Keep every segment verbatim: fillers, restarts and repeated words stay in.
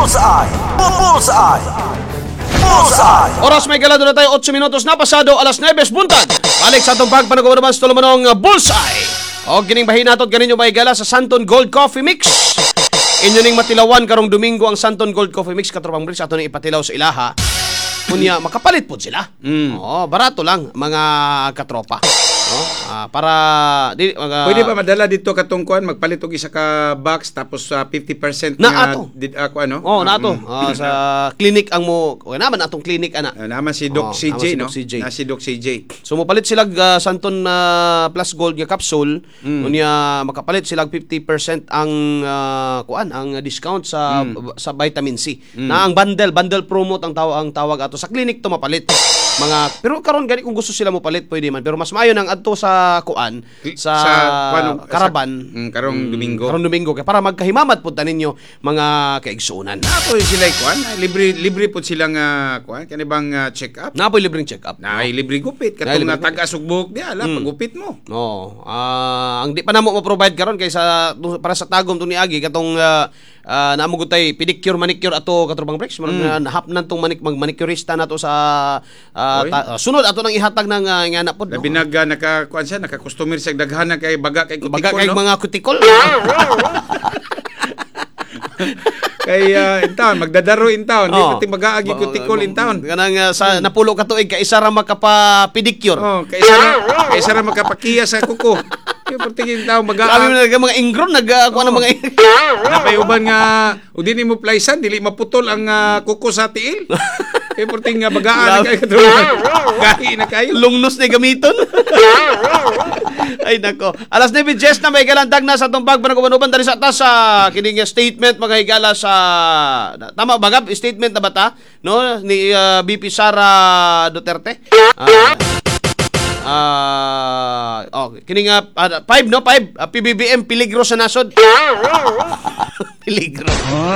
Bullseye! Bullseye! Bullseye! Oras may galado na tayo, eight minutos na pasado, alas nine buntag. Balik sa atong pagpanagawa naman sa tulumanong Bullseye. O gining bahin natot ganinyo may gala sa Santon Gold Coffee Mix. Inyo ning matilawan karong Domingo ang Santon Gold Coffee Mix katropang Bricks ato ning ipatilaw sa ilaha. Kunya makapalit po sila. Mm. Oo, barato lang mga katropa. No? Ah, para di, uh, pwede ba madala dito katong kuan magpalit og isa ka box tapos uh, fifty percent na nga ato. Did ako ano? Oh, na ato. Mm. Uh, sa clinic ang mo, o naman atong clinic ana. Uh, naman si Doc oh, C J si no. Doc C J. Na si Doc C J. So mopalit sila uh, Santon uh, Plus Gold nga capsule, mm. unya makapalit sila fifty percent ang uh, kuan ang discount sa mm. sa vitamin C. Mm. Na ang bundle, bundle promote ang tawag ang tawag ato sa clinic to mapalit. Mga pero karon gani kung gusto sila mo palit pwede man pero mas maayo nang adto sa kuan sa, sa kuan, Karaban sa, mm, karong mm, Domingo karong Domingo kay para magkahimamat pud taninyo mga kaigsuonan. Napoy sila kuan libre libre pud sila nga kuan kani bang uh, check up. Napoy libreng check up. Na libre gupit katong nga taga-sugbok di ala mm. pagupit mo. No. Uh, ang di pa namo mo-provide karon kay sa para sa tagom to ni Agi katong uh, uh, naamo gutay pedicure manicure ato katrobang Bricks murag mm. uh, hapnan tong manik mag manicurista nato sa uh, ta, uh, sunod ato nang ihatag ng uh, nga na pod. Labi no? nag uh, naka kuan siya naka customer sa daghan kay baga kay kutikol. Baga kay no? mga kutikol. Kay uh, in town magdadaro in town di oh. pati mag-aagi kutikol in town kanang uh, sa hmm. napulo ka tuig kay isa ra makapa pedicure. Oh, kay isa ra kay isa ra makapakiya sa kuko. Kay pati in town mag-aagi. Kami mga mga ingron nag uh, kuan oh. mga napay uban nga udin mo playsan dili maputol ang uh, kuko sa tiil. Kay porting nga bagaan kay katulad. Gahi na kayo. Lungnos na gamiton. Ay nako. Alas nine na may galandag na sa atong pagpanag-uban diri sa atas sa kining statement mga higala sa tama bagab statement na bata no ni uh, B P Sara Duterte. Uh, uh, oh kining uh, five no five uh, P B B M peligro sa nasod. Peligro.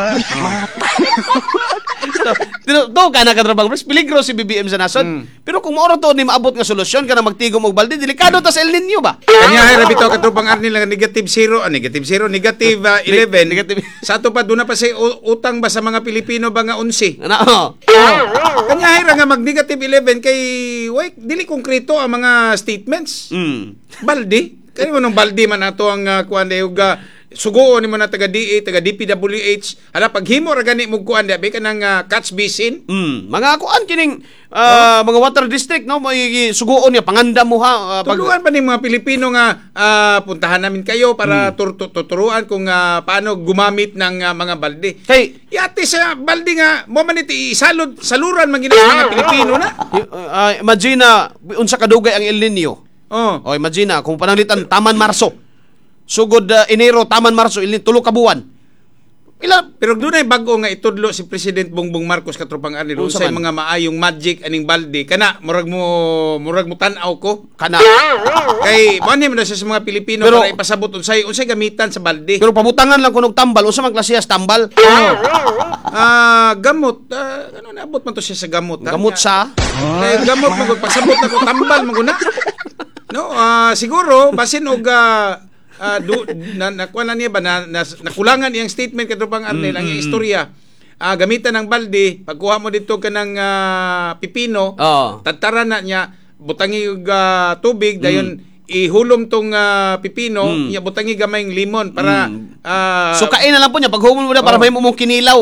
Dino do kana ka trabaho mas peligro si B B M sa nasod. Mm. Pero kung maoro to ni maabot nga solusyon kana magtigom og balde delikado ta sa El Nino ba? Kanya hay rabito ka tropang Arnil nga negative zero, ah, negative zero, negative uh, eleven. Negative. Sa ato pa duna pa say utang ba sa mga Pilipino ba nga eleven? Ano? Oh. Kanya hay ra nga mag negative eleven kay way dili konkreto ang mga statements. Mm. Balde. Kaya mo nung balde man ato ang uh, kuan day uga sugoon ni mo na taga D A, taga D P W H. Hala paghimo ra gani mo kuan dabi ka nang uh, catch basin. Mm, mga kuan kining uh, oh. mga water district no may sugoon niya panganda mo ha. Uh, pag... Tuluan pa ni mga Pilipino nga uh, puntahan namin kayo para mm. tuturuan kung uh, paano gumamit ng uh, mga balde. Hey, yate sa balde nga mo man iti isalod saluran man gina sa mga Pilipino na. Uh, imagine na unsa kadugay ang El Nino. Oh. O imagine na kung pananglitan taman Marso. Sugod uh, Enero, taman Marso, ilin tulo ka buwan. Ila pero dunay bag-o nga itudlo si President Bongbong Marcos katropang Arnil unsay mga maayong magic aning balde kana murag mo murag mo tan-aw ko kana kay manim na siya sa mga Pilipino pero, para ipasabot unsay unsay gamitan sa balde. Pero pabutangan lang kunog tambal unsa man klasiyas tambal. Ah, uh, gamot uh, ano naabot man to siya sa gamot ha? Gamot sa eh, gamot mo pasabot na ko tambal maguna. No, uh, siguro basin og uh, Uh, do, na, nakuha na niya ba na, na, nakulangan iyang statement katupang Arnel mm-hmm. ang iyang istorya uh, gamitan ng balde pagkuha mo dito ka ng uh, pipino oh. tataran na niya butangi uh, tubig mm. dayon ihulom tong uh, pipino mm. niya butangi gamayng limon para mm. uh, sukain na lang po niya paghumol mo na para oh. may mumong kinilaw.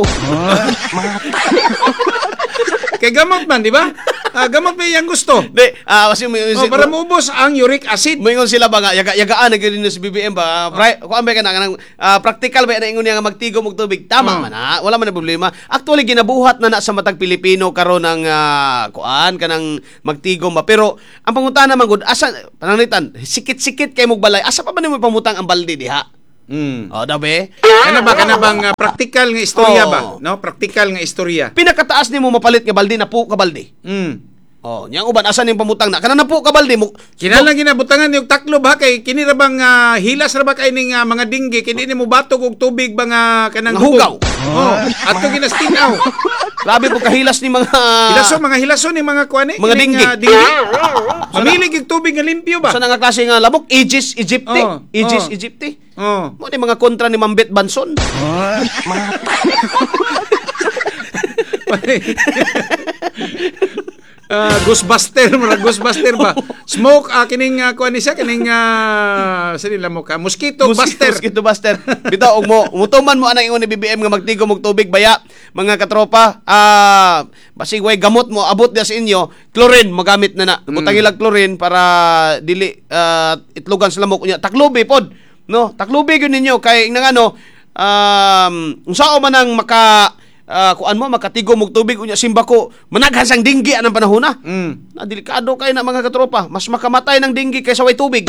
Kay gamot man, di ba? Ah, gamot ba yung gusto? Di, ah, kasi may, oh, para maubos ang uric acid. Moingon sila ba nga, yaga, yagaan na gano'n sa B B M ba? Uh, kung amay ka na, kanang, uh, practical ba na ingon niya nga magtigom og tubig? Tama oh. man ha, wala man na problema. Actually, ginabuhat na na sa matag Pilipino karon ng uh, kuan, kanang magtigom ba? Pero, ang pangutan naman, good, asa, pananglitan, sikit-sikit kay mong balay, asa pa ba naman pamutang ang balde diha? Mm. Oh, dabe. Kana ba kana bang uh, practical nga istorya oh. ba? No, practical nga istorya. Pinakataas nimo mapalit nga balde na po ka balde. Mm. Oh, nyang uban asan yung pamutang na? Kana na po ka balde mo. Kinala ginabutangan yung taklo ba kay kini ra bang uh, hilas ra ba kay ning uh, mga dinggi kini nimo batog og tubig ba nga kanang hugaw. Oh, ato ginastinaw. Grabe po kahilas ni mga hilason mga hilason ni mga kuan eh. Mga dinggi. Uh, dinggi. Mamilig og tubig nga limpyo ba? Sa nga klase nga lamok Aegis Aegypti. Oh, Aegis oh. Aegypti. Oh. Mo ni mga kontra ni Mambet Banson. Ah, Ghostbuster, mura Ghostbuster ba? Smoke, ah, kining uh, kuan ni siya, kining uh, sali lang mo ka, mosquito buster. Mosquito buster. Bitaw og mo, mutuman mo anang ingon ni B B M nga magtigo og tubig baya, mga katropa. Ah, basig way gamot mo abot dia sa inyo, chlorine magamit na na. Butang ilag chlorine para dili ah, itlogan sa lamok unya. Taklubi pod, no? Taklubi gyud ninyo kay nang ano, um, unsao man ang maka Uh, kuan mo makatigo mog tubig unya simba ko managhan sang dinggi anang panahon na. Mm. Na delikado kay na mga katropa, mas makamatay ng dinggi kaysa way tubig.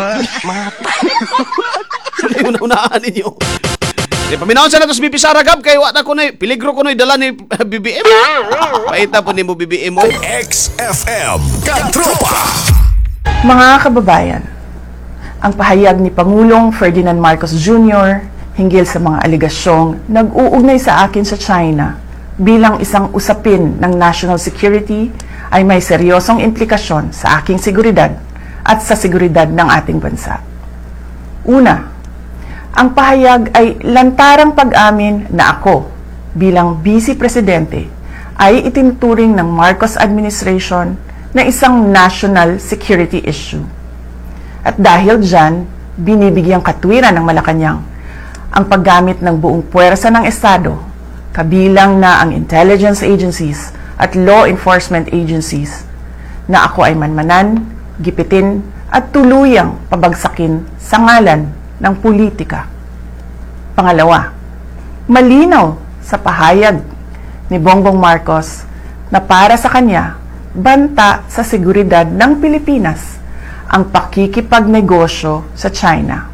Una-unaan ninyo. Di paminawon sa natos B P Sara Gab kay wa na ko nay peligro ko nay dala ni B B M. Paita po nimo B B M mo. X F M Katropa. Mga kababayan, ang pahayag ni Pangulong Ferdinand Marcos Junior hinggil sa mga aligasyong nag-uugnay sa akin sa China bilang isang usapin ng national security ay may seryosong implikasyon sa aking seguridad at sa seguridad ng ating bansa. Una, ang pahayag ay lantarang pag-amin na ako bilang Vice Presidente ay itinuturing ng Marcos administration na isang national security issue. At dahil dyan, binibigyang katwiran ng Malacanang ang paggamit ng buong puwersa ng Estado, kabilang na ang intelligence agencies at law enforcement agencies, na ako ay manmanan, gipitin at tuluyang pabagsakin sa ngalan ng politika. Pangalawa, malinaw sa pahayag ni Bongbong Marcos na para sa kanya, banta sa seguridad ng Pilipinas ang pakikipagnegosyo sa China.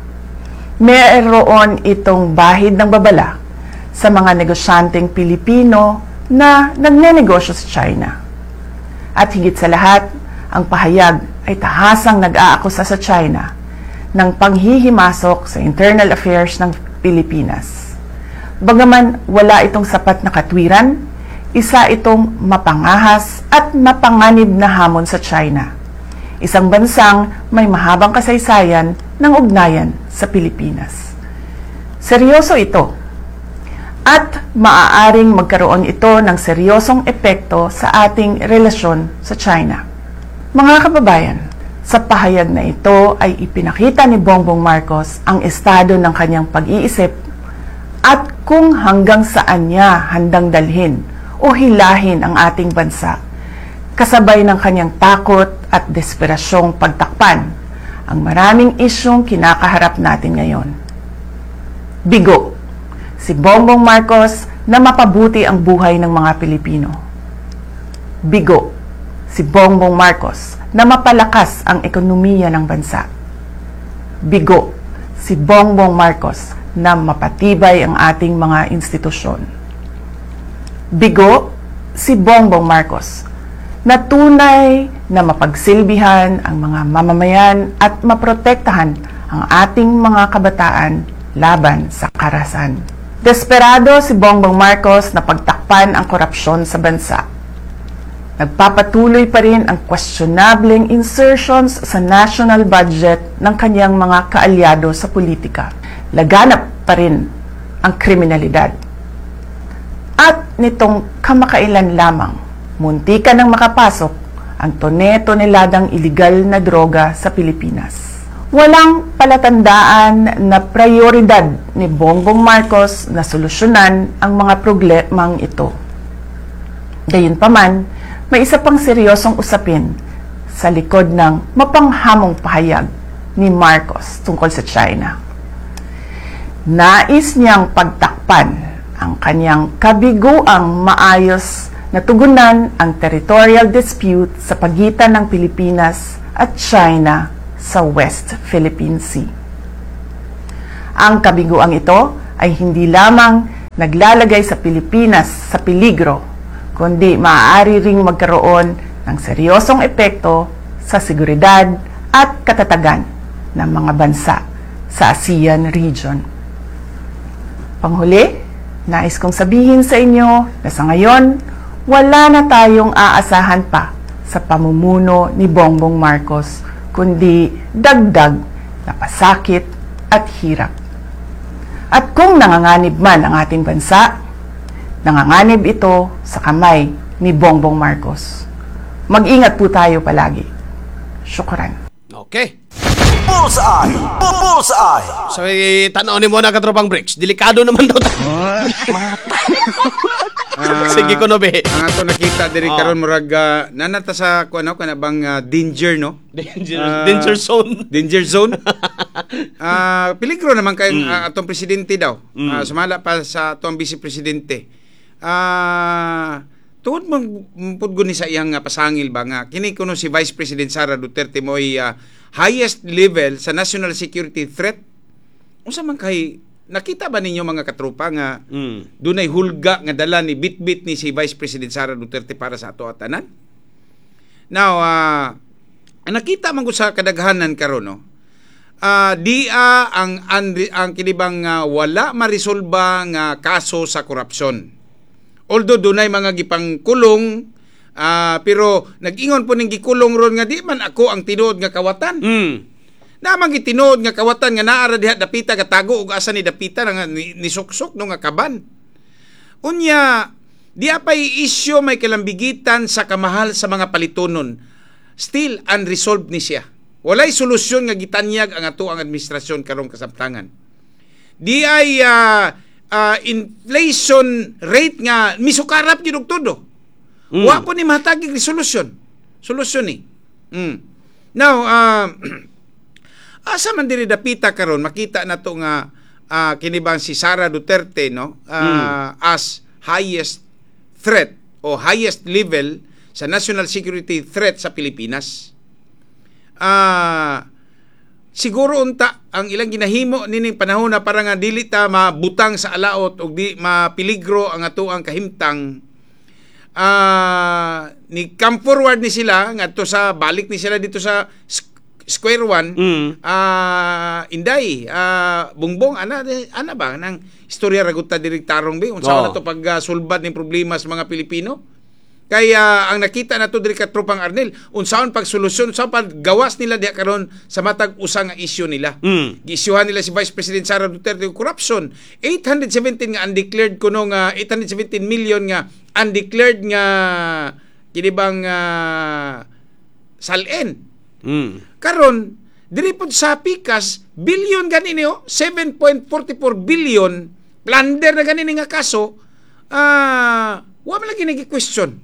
Mayroon itong bahid ng babala sa mga negosyanteng Pilipino na nagnenegosyo sa China. At higit sa lahat, ang pahayag ay tahasang nag-aakusa sa China ng panghihimasok sa internal affairs ng Pilipinas. Bagaman wala itong sapat na katwiran, isa itong mapangahas at mapanganib na hamon sa China. Isang bansang may mahabang kasaysayan ng ugnayan sa Pilipinas. Seryoso ito at maaaring magkaroon ito ng seryosong epekto sa ating relasyon sa China. Mga kababayan, sa pahayag na ito ay ipinakita ni Bongbong Marcos ang estado ng kanyang pag-iisip at kung hanggang saan niya handang dalhin o hilahin ang ating bansa, kasabay ng kanyang takot at desperasyong pagtakpan ang maraming isyong kinakaharap natin ngayon. Bigo, si Bongbong Marcos na mapabuti ang buhay ng mga Pilipino. Bigo, si Bongbong Marcos na mapalakas ang ekonomiya ng bansa. Bigo, si Bongbong Marcos na mapatibay ang ating mga institusyon. Bigo, si Bongbong Marcos na tunay na mapagsilbihan ang mga mamamayan at maprotektahan ang ating mga kabataan laban sa karahasan. Desperado si Bongbong Marcos na pagtakpan ang korupsyon sa bansa. Nagpapatuloy pa rin ang questionableng insertions sa national budget ng kanyang mga kaalyado sa politika. Laganap pa rin ang kriminalidad. At nitong kamakailan lamang, muntikan nang makapasok ang tone-toneladang iligal na droga sa Pilipinas. Walang palatandaan na prioridad ni Bongbong Marcos na solusyonan ang mga problemang ito. Gayunpaman, may isa pang seryosong usapin sa likod ng mapanghamong pahayag ni Marcos tungkol sa China. Nais niyang pagtakpan ang kanyang kabiguang maayos na tugunan ang territorial dispute sa pagitan ng Pilipinas at China sa West Philippine Sea. Ang kabiguang ito ay hindi lamang naglalagay sa Pilipinas sa peligro, kundi maaari ring magkaroon ng seryosong epekto sa seguridad at katatagan ng mga bansa sa ASEAN region. Panghuli, nais kong sabihin sa inyo na sa ngayon, wala na tayong aasahan pa sa pamumuno ni Bongbong Marcos, kundi dagdag na pasakit at hirap. At kung nanganganib man ang ating bansa, Nanganganib ito sa kamay ni Bongbong Marcos. Mag-ingat po tayo palagi. Syukran. Okay. Bullseye! Bullseye! So, eh, tanaw ni mo na katropang Bricks. Delikado naman daw tayo. Ah, Sige ko no, be. Ang ato nakita diri Oh. karon murag uh, nanata sa kuno kana bang uh, danger no? Danger, Ah, danger zone. Danger zone. Ah, peligro naman kay Mm. uh, atong presidente daw. Ah, sumala pa sa atong vice presidente. Ah, tuod man pud ni sa iyang uh, pasangil ba nga kini kuno si Vice President Sara Duterte mo'y uh, highest level sa national security threat. Unsa man kay nakita ba ninyo mga katropa nga Mm. dunay hulga nga dala ni bitbit ni si Vice President Sara Duterte para sa ato atanan? Now, uh, nakita man ko sa kadaghanan karon no. Ah, di a ang ang, ang kinibang uh, wala marisolba nga kaso sa korupsyon. Although dunay mga gipang kulong ah, pero nag-ingon po ning gikulong ron nga di man ako ang tinuod nga kawatan. Mm. Namang gitinuod nga kawatan nga naara diha dapita katago ug asa ni dapita nga ni, ni suksok no nga kaban. Unya di apay isyu may kalambigitan sa kamahal sa mga palitonon. Still unresolved ni siya. Walay solusyon nga gitanyag ang ato ang administrasyon karong kasabtangan. Di ay uh, uh, inflation rate nga misukarap gyud og todo. Mm. Wa po ni mahatagig resolusyon. Solusyon ni. Mm. Now, uh, asa man diri dapita karon makita na to nga uh, kinibang si Sara Duterte no uh, Mm. as highest threat o highest level sa national security threat sa Pilipinas. Ah uh, siguro unta ang ilang ginahimo nining panahon na para nga dili ta mabutang sa alaot ug di mapiligro ang ato ang kahimtang. Ah uh, ni come forward ni sila ngadto sa balik ni sila dito sa square one. Mm. Ah inday ah bungbong ana ana ba nang istorya raguta diri tarong be unsa Oh. na to pag uh, sulbad ning problema sa mga Pilipino. Kaya ang nakita na to diri ka tropang Arnel, unsaon pagsolusyon, unsaon paggawas nila diha karon sa matag usa nga issue nila. Mm. Giisyuhan nila si Vice President Sara Duterte og corruption. eight hundred seventeen nga undeclared kuno nga eight hundred seventeen million nga undeclared nga kinibang uh, salen. Mm. Karon diri pod sa pikas billion ganini oh, seven point four four billion plunder na ganini nga kaso. Ah, uh, wa man lagi nagi-question.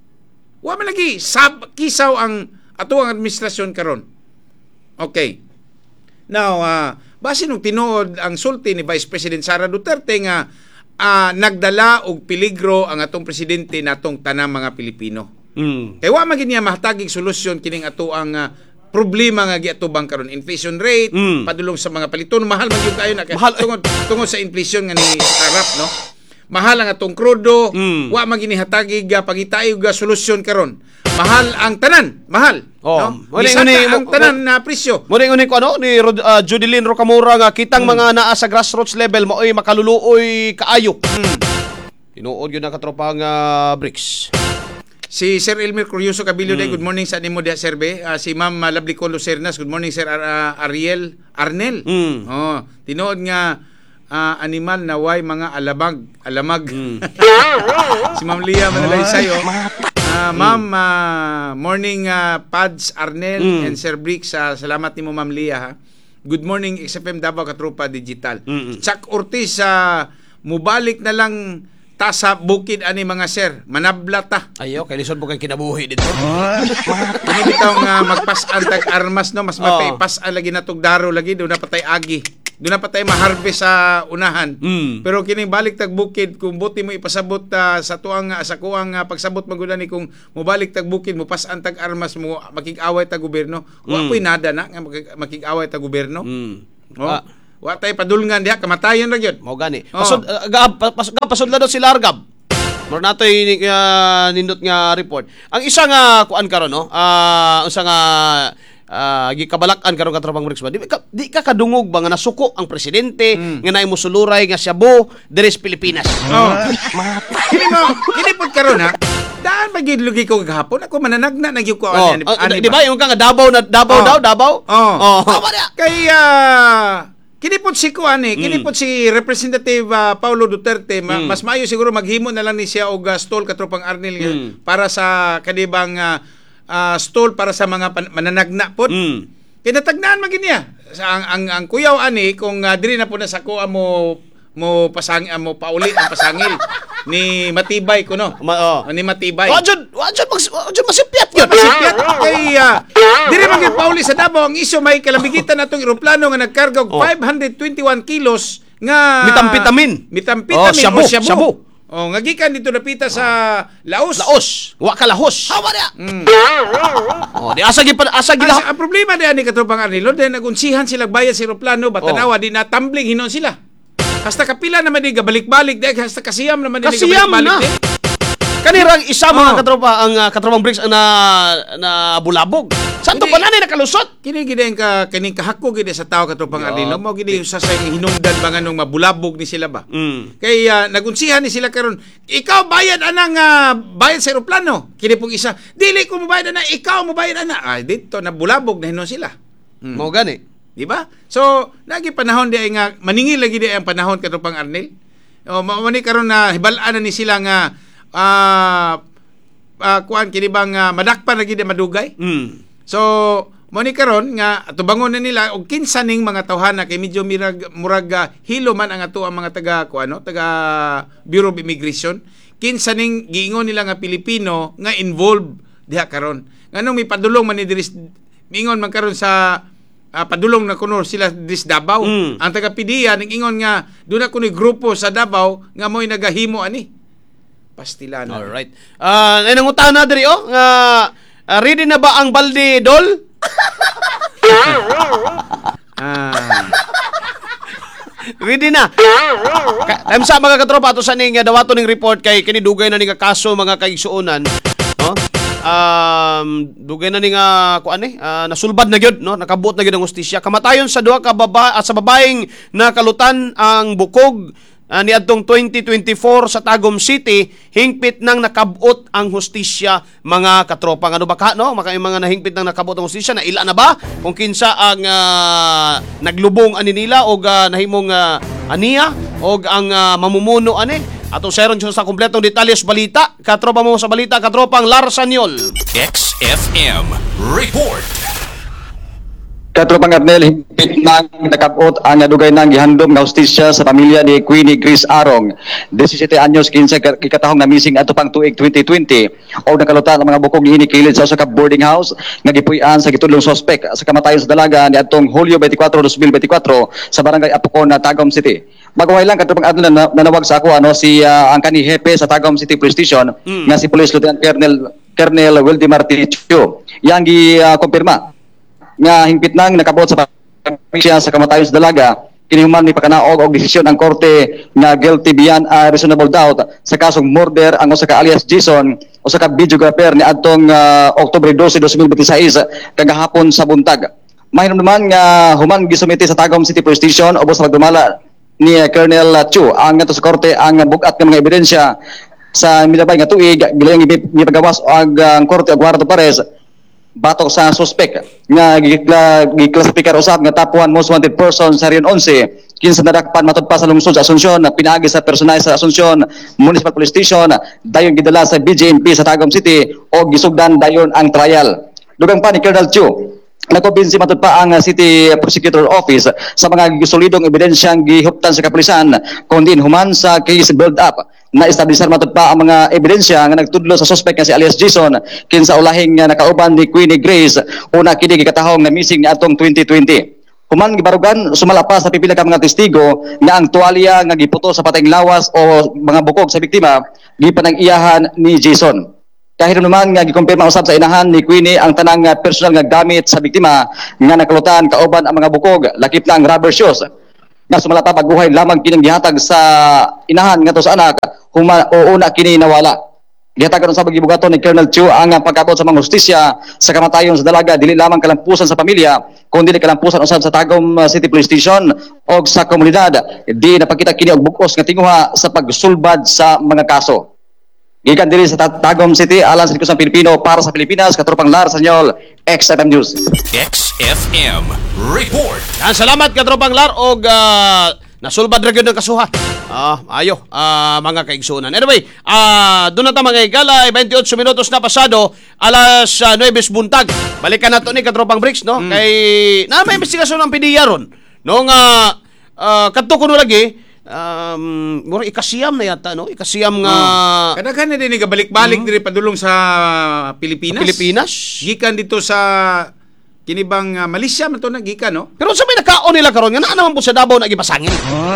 Wa man lagi sab kisaw ang ato ang administrasyon karon. Okay. Now, uh, base nung tinuod ang sulti ni Vice President Sara Duterte nga uh, nagdala og peligro ang atong presidente natong tanang mga Pilipino. Mm. Kaya wa man gid niya mahatagig solusyon kining ato ang uh, problema nga giatubang karon, inflation rate, Mm. padulong sa mga paliton, mahal man gyud kayo na Mahal. tungod tungod sa inflation nga ni harap no. Mahal ang atong krudo, Mm. wa man ginihatagig uh, pagitayo ga solusyon karon. Mahal ang tanan, mahal. Oh. No? Uni- Misata uni- ang mo- tanan na presyo. Muna yung ko ano ni Rod, uh, Judilyn Rocamora nga kitang mga naa sa grassroots level maoy makaluluoy kaayo. Mm. Tinuod yun na katropang uh, Bricks. Si Sir Elmer Curioso Cabilio Mm. day, good morning sa nimo dia Sir Be. Uh, si Ma'am uh, Lovely Colo Cernas, good morning Sir Ar- uh, Ariel Arnel. Mm. Oh, tinuod nga uh, animal na way mga alabag, alamag. Mm. Si Ma'am Lia Manalay sayo. Uh, Ma'am uh, morning uh, Pads Arnel Mm. and Sir Bricks, uh, salamat nimo Ma'am Lia ha. Good morning X F M Davao Katropa Digital. Mm-mm. Chuck Ortiz uh, mubalik na lang ta sa bukid ani mga sir, manabla ta. Ayo, kay lisod mo kay kinabuhi dito. Kini bitaw nga magpas-an tag armas no, mas mapay Oo. pas-an lagi natog daro lagi do na patay agi. Do na patay ma-harvest sa unahan. Mm. Pero kini balik tag bukid kung buti mo ipasabot uh, sa tuang uh, sa kuang uh, pagsabot magud ni kung mobalik tag bukid mo pas-an tag armas mo makig-away tag gobyerno. Wa Mm. po'y nada na nga makig- makig-away tag gobyerno. Mm. Oh. Ah, Wa tay padulngan diha kamatayon ra gyud. mao gani. Oo. Pasod uh, gab pas, gab pasod la daw sila Argab. Moro natoy uh, nindot nga report. Ang isa nga kuan karon no. Ah, unsa nga uh, gikabalak-an karon katropang Bricks ba? Di ka, di ka kadungog ba nga nasuko ang presidente Mm. nga naay musuluray nga Cebu diri sa Pilipinas. Oh. Kini mo, kini pud karon ha. Daan ba gid lugi ko gahapon ako mananagna na gyud ko Oh, ani. ah, ani di ba yung ka nga Davao na Davao Oh. daw, Davao? Oh. Oh. Tama niya. Kaya Kinipot si Kuan eh, kinipot si Representative ah, Paulo Duterte, ma- mas maayo siguro maghimo na lang ni siya og ah, stall katropang Arnel nga Mm. para sa kanibang ah, ah, stall para sa mga pan- mananagna pod. Mm. Kinatagnaan man gid niya. Sa ang ang, ang kuyaw ani kung uh, diri na po na sa kuha mo mo pasang mo pauli ang pasangil ni Matibay kuno. Ma- oh. Ni Matibay. Wajud, wajud mag wajud masipyat yun. Masipyat kay uh, diri man gyud pauli sa Davao ang isyu may kalamigitan natong eroplano nga nagkarga og Oh. five hundred twenty-one kilos nga Mitampitamin. Mitampitamin Oh, shabu, o shabu. shabu. Oh, nga gikan dito napita sa Laos. Laos, wa ka lahos. Hawa dia. Oh, di asa gi pa asa gi Ang, lah- ang problema di ani katropang Arnilo, dahil nagunsihan sila bayad sa eroplano, batanawa, Oh. di na tumbling hinon sila. Hasta kapila naman di gabalik-balik, di hasta kasiyam naman di Kasiyam gabalik-balik. na. di. Kanirang isa mga Oh. katropa ang uh, katropang Briggs ang na na bulabog. Santo Hindi. pa nanay nakalusot. Kini gid ang ka kining kahako gid sa tao katropang Yeah. Arnilo, mo gid sa sa hinungdan ba nga nung mabulabog ni sila ba. Mm. Kay ah, nagunsihan ni sila karon, ikaw bayad anang ah, bayad sa eroplano. Kini pong isa, dili ko mo bayad ana, ikaw mo bayad ana. Ay dito na bulabog na hinon sila. Mo gani. Di ba? So, nagi panahon di ay nga maningil lagi di ay ang panahon katupang Arnel. O mao ni karon na hibalaan na ni sila nga ah ah, kuan kini bang ah, madakpan lagi di madugay. Mm. So, mao ni karon nga tubangon na nila og kinsa ning mga tawhana kay medyo mirag murag ah, hilo man ang ato ang mga taga kuano, taga Bureau of Immigration. Kinsa ning giingon nila nga Pilipino nga involved diha karon. Nganong may padulong man ni diris miingon man karon sa ah, padulong na kuno sila dis Davao. Mm. Ang taga P D E A ning ingon nga doon na kuno grupo sa Davao nga mo'y nagahimo ani. Pastilan. All right. Ah, uh, nanguntahan na diri oh nga ah, ready na ba ang balde dol? Ah. Ready na. Ka- Time sa mga katropa ato sa ning uh, dawato ning report kay kini dugay na ning kaso mga kaigsuonan, no? Um dugay na ning uh, kuan eh uh, nasulbad na gyud no, nakabot na gyud ang hustisya. Kamatayon sa duha ka baba uh, sa babaeng nakalutan ang bukog uh, ni adtong twenty twenty-four sa Tagum City, hingpit nang nakabot ang hustisya mga katropa. Ano ba ka no? Maka yung mga nahingpit nang nakabot ang hustisya na ila na ba kung kinsa ang uh, naglubong ani nila og uh, nahimong uh, aniya og ang uh, mamumuno ani. Ato seron sa kompletong detalye sa balita. Katropa mo sa balita, katropang Larsanyol. X F M Report. Katropang Arnel, higpit nang nakabot ang nadugay ng gihandom nga hustisya sa pamilya ni Queenie Grace Arong. seventeen anyos kinsa kikatahong na missing ato pang tuig twenty twenty o nakalutan ang mga bukog ni kilid sa usa ka boarding house nga gipuy-an sa gitudlong sospek sa kamatayon sa dalaga ni atong Hulyo twenty-four, twenty twenty-four sa barangay Apocon na Tagum City. Magaway lang katropang Arnel na nanawag sa ako ano si uh, ang kani hepe sa Tagum City Police Station Mm. nga si Police Lieutenant Colonel Colonel Wildemar Ticho. Yang gi-kumpirma nga hingpit nang nakabot sa pamilya sa kamatayon sa dalaga, kinihuman ni pakanaog og desisyon ang korte nga guilty beyond a reasonable doubt sa kasong murder ang usa ka alias Jason, usa ka videographer ni adtong uh, Oktubre twelve, twenty twenty-six kagahapon sa buntag. Mahinom naman nga human gisumiti sa Tagum City Police Station ubos sa pagdumala ni uh, Colonel Chu ang nga sa korte ang bugat ng mga ebidensya sa milabay nga tuig gilayang gipagawas og ang korte og warto pares batok sa suspek nga giklasipikar usab nga top one most wanted person sa Region eleven kinsa nadakpan matud pa sa lungsod sa Asunsyon pinaagi sa personal sa Asunsyon Municipal Police Station dayon gidala sa B J M P sa Tagum City o gisugdan dayon ang trial. Dugang pa ni Colonel Chu nagkumbinsi matud pa ang City Prosecutor Office sa mga gisolidong ebidensyang gihuptan sa kapulisan kundi human sa case build up na establisher matud pa ang mga ebidensya nga nagtudlo sa suspect nga si alias Jason kinsa ulahing nga nakauban ni Queenie Grace una kini gikatahong na missing ni atong twenty twenty. Human gibarugan sumala pa sa pipila ka mga testigo nga ang tuwalya nga giputo sa patayng lawas o mga bukog sa biktima gipanag-iyahan ni Jason. Kahit naman nga gikumpirma usab sa inahan ni Queenie ang tanang personal nga gamit sa biktima nga nakalutan kauban ang mga bukog lakip na ang rubber shoes nga sumala pa pagbuhay lamang kining gihatag sa inahan ngadto sa anak huma o una kini nawala. Gihatagan sa pagibugaton ni Colonel Chu ang pagkabot sa mga hustisya sa kamatayon sa dalaga dili lamang kalampusan sa pamilya kundi kalampusan usab sa Tagum City Police Station o sa komunidad. Di napakita kini og bukos nga tinguha sa pagsulbad sa mga kaso. Gikan diri sa Ta- Tagum City, alang sa Likusang Pilipino para sa Pilipinas, katropang Lar Sanyol, X F M News. X F M Report. Yan, salamat katropang Lar og uh, nasulbad ra gyud ng kasuhan. Ah, ayo, ah, mga kaigsunan. Anyway, ah, doon na ta mga igala, twenty-eight minutos na pasado, alas uh, nine buntag. Balikan nato ni katropang Bricks, no? Mm. Kay na may investigasyon ng P D E A ron. No nga uh, kadto kuno lagi um mura ikasiyam na yata, no? Ikasiyam nga Kadaghan na din nga balik-balik diri padulong sa Pilipinas. Pilipinas. Gikan dito sa kinibang uh, Malaysia man to na gikan, no? Pero sa may nakaon nila karon nga naa naman po sa Davao nagipasangil.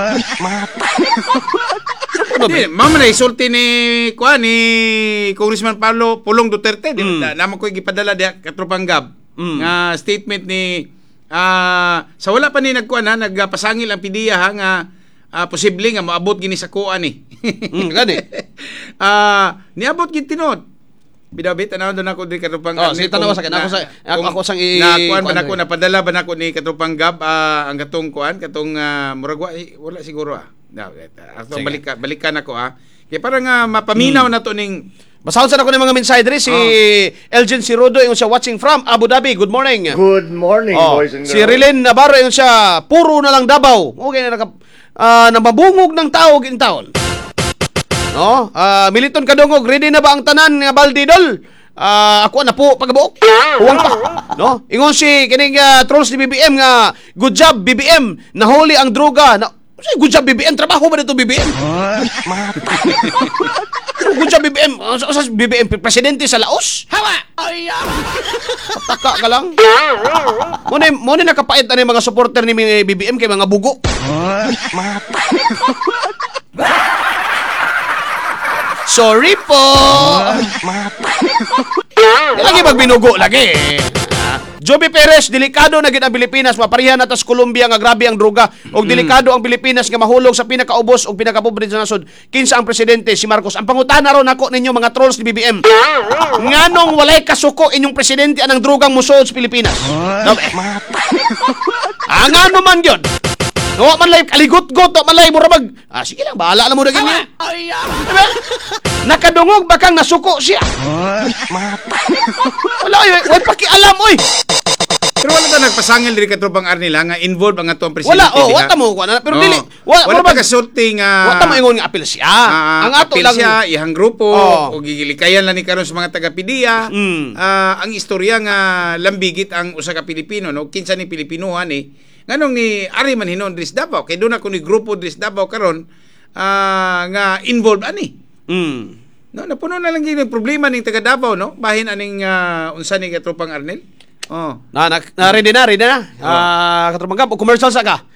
Hindi, mama na isulti ni kuan ni Congressman Pablo Pulong Duterte, di Mm. na naman ko gipadala diha katropang Gab Mm. nga statement ni ah sa wala pa ni nagkuan ha, nagpasangil ang P D E A ha, nga ah, posible nga maabot gini sa kuan ni. Mm, gani. Ah, niabot gid tinod. Bidabit tanaw doon ako di katropang Oh, sige, tanaw sa akin. Ako sa- ako- ako sang i- na kuan ba kuan nako rin. napadala ba nako ni katropang Gab ah, ang katong kuan katong uh, murag wa- eh, wala siguro ah. No, ato Sige. balikan balikan ako ah. Kaya parang uh, mapaminaw na to ning Basahon sa ako ng mga mensahe diri si Elgin Sirodo yung siya watching from Abu Dhabi. Good morning. Good morning, Oh, boys and girls. si Rilin Navarro yung siya puro na lang Davao. Okay na naka ah, nababungog ng tao gin taon. No? Ah, Militon Kadungog, ready na ba ang tanan nga Baldidol? Ah, ako na po pagabuok. Huwag pa. No? Ingon si kining ah, trolls ni B B M nga good job B B M nahuli ang droga. Na Say, good job B B M, trabaho ba dito B B M? Good job B B M. Sa sa B B M presidente sa Laos? Hawa. Ay. Taka ka lang. Mo ni mo ni nakapait ani mga supporter ni B B M kay mga bugo. Sorry po. Lagi magbinugo lagi. Ah, Joby Perez, delikado na gid ang Pilipinas, maparihan na tas Colombia nga grabe ang droga og delikado ang Pilipinas nga mahulog sa pinakaubos og pinakapobre sa nasod. Kinsa ang presidente si Marcos. Ang pangutana ron nako ninyo mga trolls ni B B M. Nganong walay kasuko inyong presidente anang drogang musuod sa Pilipinas? No, eh. Ah, ngano man gyud? No, man lay kaligot-got, man lay murabag. Ah, sige lang, bahala na mo na ganyan. Ay, diba? Nakadungog bakang nasuko siya. Wala, oy, wala pakialam, oy. pero wala ta nagpasangil diri katropang Arnel ha, nga involved ang atong presidente. Wala, oh, diha. wala mo ko na, pero Oo. dili. wala Wala, wala pa kasulti nga wala mo ingon nga apil siya. Ah, ang ato apil lang siya, ihang grupo Oo. o gigilikayan lang ni karon sa mga taga P D E A. Mm. Ah, ang istorya nga lambigit ang usa ka Pilipino, no, kinsa ni Pilipinuhan ni nganong ni Ari man hinon dris Davao kay doon ako ni grupo dris Davao karon ah, nga involved ani. Mm. No, napuno na lang gyud ang problema ning taga Davao, no, bahin aning ah, unsa ni katropang Arnel. Oh. Na, na, na ready na, ready na. Ah, katrumang kap, commercial sa ka.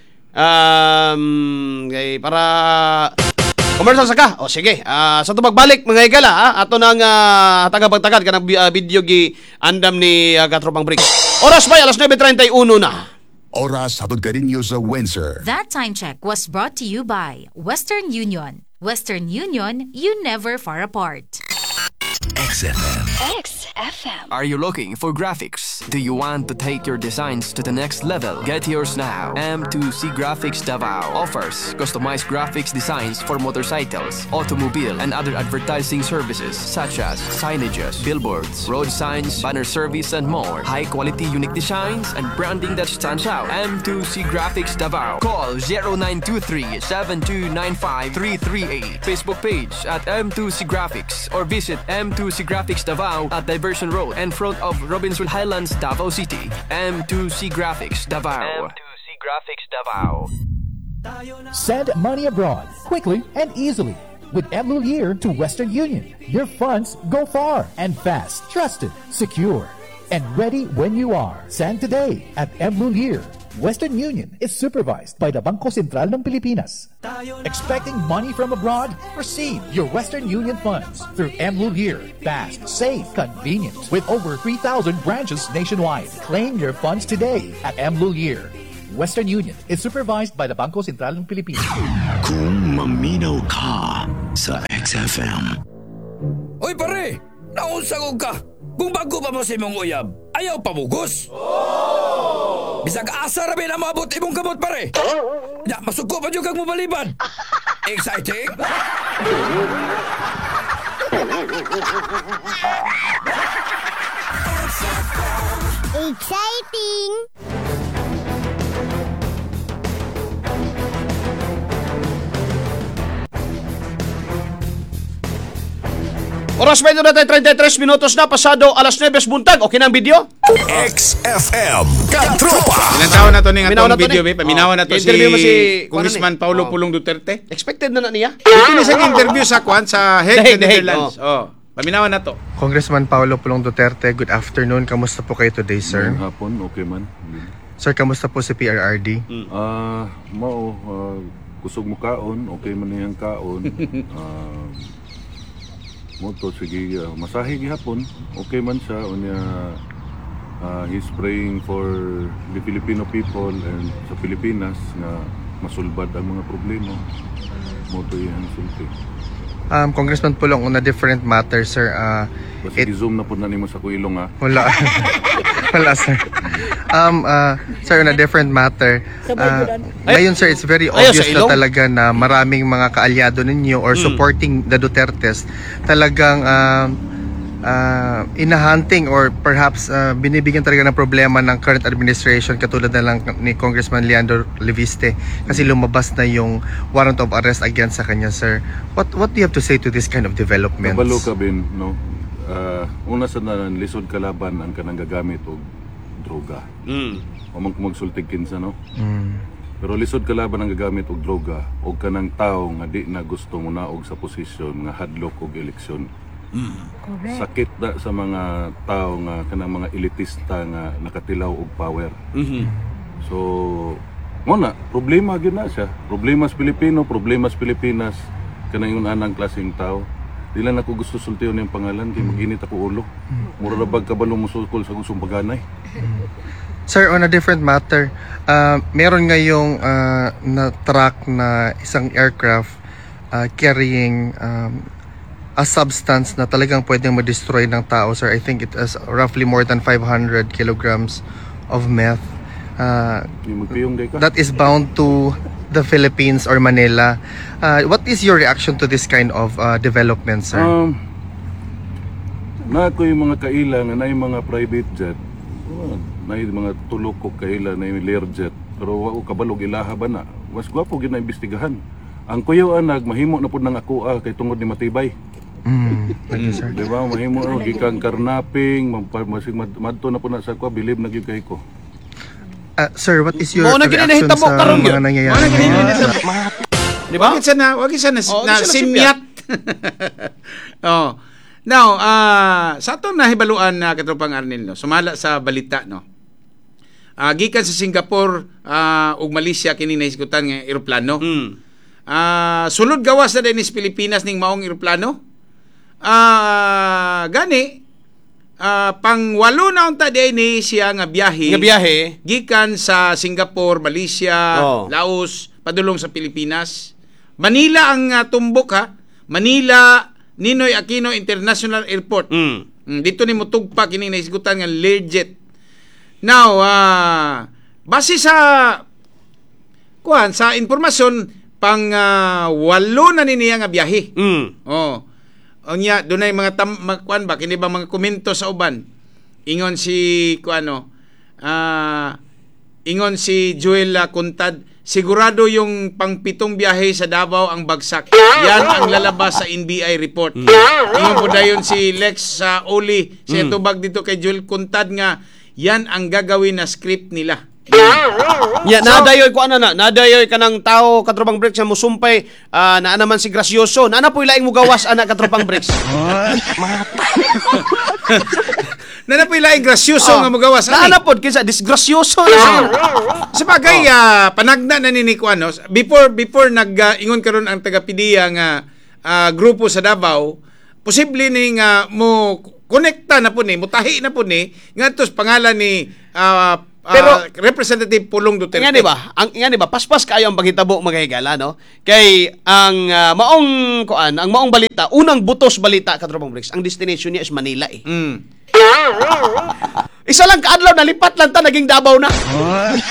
Um, kay para commercial sa ka. O sige. Ah, sa tumagbalik mga igala, ha? Ato nang uh, tagapagtagad kanang uh, video gi andam ni uh, Katrupang Bricks. Oras ba alas nine thirty-one na. Oras hatod ka rin sa Windsor. That time check was brought to you by Western Union. Western Union, you never far apart. X F M. X F M. Are you looking for graphics? Do you want to take your designs to the next level? Get yours now. M two C Graphics Davao offers customized graphics designs for motorcycles, automobile, and other advertising services such as signages, billboards, road signs, banner service, and more. High-quality unique designs and branding that stands out. M two C Graphics Davao. Call zero nine two three, seven two nine five, three three eight. Facebook page at M two C Graphics or visit M two C Graphics Davao at Diversion Road in front of Robinson Highlands, Davao City. M two C Graphics Davao. M two C Graphics Davao. Send money abroad quickly and easily with M Lulier to Western Union. Your funds go far and fast, trusted, secure, and ready when you are. Send today at M Lulier. Western Union is supervised by the Bangko Sentral ng Pilipinas. Expecting money from abroad? Receive your Western Union funds through M Lulier. Fast, safe, convenient. With over three thousand branches nationwide. Claim your funds today at M Lulier. Western Union is supervised by the Bangko Sentral ng Pilipinas. Kung maminaw ka sa X F M. Oy pare, naunsagog ka. Kung bago pa mo sa imong uyab, ayaw pamugos. Oh! Bisag asa rabi na maabot imong kamot pare. Ya, masuko pa jud kag mo baliban. Exciting? Exciting! Oras ba ito natin thirty-three minutos na pasado alas nine buntag. Okay na ang video? X F M Katropa. Ilang taon na to ning Minawan atong na to video, ni. be? Paminawan na to Oh, si i-interview mo si Congressman kuwan ni. Paulo Oh. Pulong Duterte. Expected na na niya? Ito na sa interview sa kwan sa Hague, The Hague, sa The Hague, Netherlands. Oh. Paminawan na to. Congressman Paulo Pulong Duterte, good afternoon. Kamusta po kayo today, sir? Ngayong hapon, okay man. Sir, kamusta po si P R R D? Ah, mao, ah, kusog mo kaon, okay man niyang kaon. Ah, mo to sige, ah, masahe gihapon, okay man siya unya. ah, he's praying for the Filipino people and sa Pilipinas nga masulbad ang mga problema. Mo to iyang sulti. Um, Congressman Pulong, on a different matter, sir. Uh, Basta i-zoom na po na nimo sa kuilong ha. Wala. Wala, sir. Um, uh, sir, on a different matter. Uh, ngayon, sir, it's very Ayaw, obvious sa na ilong? talaga na maraming mga kaalyado ninyo or supporting the Dutertes talagang uh, uh, inahunting or perhaps uh, binibigyan talaga ng problema ng current administration katulad na lang ni Congressman Leandro Leviste kasi lumabas na yung warrant of arrest against sa kanya, sir. What what do you have to say to this kind of developments? Kabalo ka bin, no? Ah, una sa nan lisod kalaban ang kanang gagamit og droga. Mm. O man kumagsultig kinsa, no? Mm. Pero lisod kalaban ang gagamit og droga og kanang tao nga di na gusto mo naog sa posisyon nga hadlok og eleksyon. Sakit na sa mga tao nga kanang mga elitista nga nakatilaw og power. Mhm. So, mo na problema gyud na siya. Problema sa Pilipino, problema sa Pilipinas kanang yung anang klaseng tao. Di lang ako gusto sultiyon yung pangalan kay mag-init ako ulo. Mura na bag kabalo mo sukol sa gustong paganay. Sir, on a different matter, uh, meron ngayong uh, na track na isang aircraft uh, carrying um, a substance na talagang pwedeng ma-destroy ng tao, sir. I think it is roughly more than five hundred kilograms of meth. Uh, Yung magpiyong day ka. that is bound to the Philippines or Manila. Uh, what is your reaction to this kind of uh, development, sir? Um, na ako yung mga kaila nga na yung mga private jet. Oh, na yung mga tulok ko kaila na yung Learjet. Pero wako kabalog ilaha ba na. Mas gwapo gyud na imbestigahan. Ang kuyaw anag mahimo na pud nang ako ah, kay tungod ni matibay. Mm, thank you, sir. Di ba? Mahimo na gikang karnaping, masig madto na po na sa ko, bilib na gyud kay ko. Uh, sir, what is your Mao na reaction ginahitabo sa karon mga yun. nangyayari? Mao na ginahitabo. Di ba? Wag isa na, wag isa na, Oh, na wag isa na simyat. Oh. Now, ah sa atong nahibaluan na katropang Arnel, no, sumala sa balita, no. Ah gikan sa Singapore ah ug Malaysia kini nahisgutan nga eroplano. Mm. Ah sulod gawas na din sa Pilipinas ning maong eroplano. Ah gani ah pangwalo na unta dinhi siya nga biyahe. Nga biyahe. Gikan sa Singapore, Malaysia, Oh. Laos, padulong sa Pilipinas. Manila ang uh, tumbok ha. Manila Ninoy Aquino International Airport. Mm. Mm, dito ni mutugpa kining nahisgutan nga Learjet. Now, uh, base sa kuan sa informasyon pang uh, walo na ni niya nga biyahe. Mm. Oh. Unya dunay mga tam, mga kuan ba kini ba mga komento sa uban. Ingon si kuano ah ingon si Joel uh, Contad, sigurado yung pangpitong biyahe sa Davao ang bagsak. Yan ang lalabas sa N B I report. Mm. Ingon po dayon si Lex sa uh, Oli, siya Mm. tubag dito kay Joel Contad nga yan ang gagawin na script nila. Ya, nadayoy ko ana na, nadayoy kanang tao katropang bricks nga musumpay ah, naa naman si Gracioso. Naana po ilaing mugawas ana katropang bricks. Nana po ilaing grasyoso Oh. nga magawas. Naana pod kinsa disgracioso na siya. Sa bagay, ah, panagna na ni Nico, ano, before, before nag-ingon karon ang taga-pidiya nga ah, grupo sa Davao, posible ni nga mo konekta na po ni, mutahi na po ni, nga tos pangalan ni ah, ah, Pero- Representative Pulong Duterte. Nga di ba? Ang nga di ba? Paspas kayo ang paghitabo mga higala, no? Kay ang ah, maong kuan, ang maong balita, unang butos balita katropang bricks. Ang destination niya is Manila eh. Mm. Isa lang kaadlaw nalipat lang ta naging Davao na.